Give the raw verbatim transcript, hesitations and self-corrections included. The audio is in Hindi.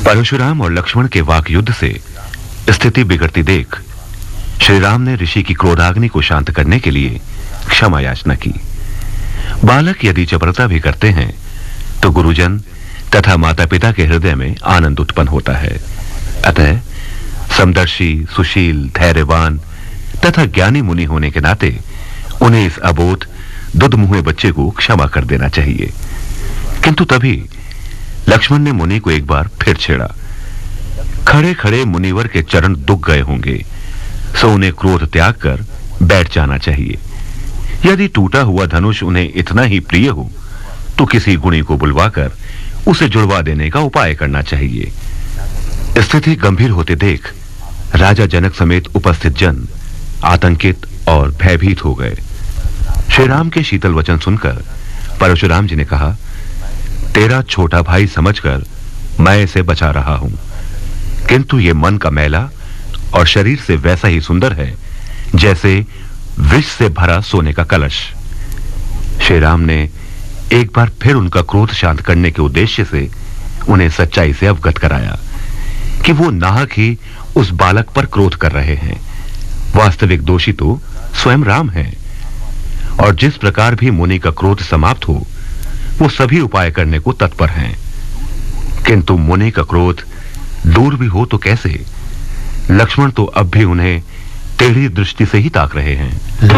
परशुराम और लक्ष्मण के वाक युद्ध से स्थिति बिगड़ती देख श्री राम ने ऋषि की क्रोधाग्नि को शांत करने के लिए क्षमा याचना की। बालक यदि चपलता भी करते हैं तो गुरुजन तथा माता पिता के हृदय में आनंद उत्पन्न होता है। अतः समदर्शी, सुशील, धैर्यवान तथा ज्ञानी मुनि होने के नाते उन्हें इस अबोध दुधमुहे बच्चे को क्षमा कर देना चाहिए। किंतु तभी लक्ष्मण ने मुनि को एक बार फिर छेड़ा। खड़े खड़े मुनिवर के चरण दुख गए होंगे, सो उन्हें क्रोध त्याग कर बैठ जाना चाहिए। यदि टूटा हुआ धनुष उन्हें इतना ही प्रिय हो तो किसी गुणी को बुलवाकर उसे जुड़वा देने का उपाय करना चाहिए। स्थिति गंभीर होते देख राजा जनक समेत उपस्थित जन आतंकित और भयभीत हो गए। श्री राम के शीतल वचन सुनकर परशुराम जी ने कहा, तेरा छोटा भाई समझकर मैं इसे बचा रहा हूं, किंतु ये मन का मैला और शरीर से वैसा ही सुंदर है जैसे विष से भरा सोने का कलश। श्री राम ने एक बार फिर उनका क्रोध शांत करने के उद्देश्य से उन्हें सच्चाई से अवगत कराया कि वो नाहक ही उस बालक पर क्रोध कर रहे हैं। वास्तविक दोषी तो स्वयं राम हैं, और जिस प्रकार भी मुनि का क्रोध समाप्त हो वो सभी उपाय करने को तत्पर हैं। किंतु मुनि का क्रोध दूर भी हो तो कैसे? लक्ष्मण तो अब भी उन्हें टेढ़ी दृष्टि से ही ताक रहे हैं।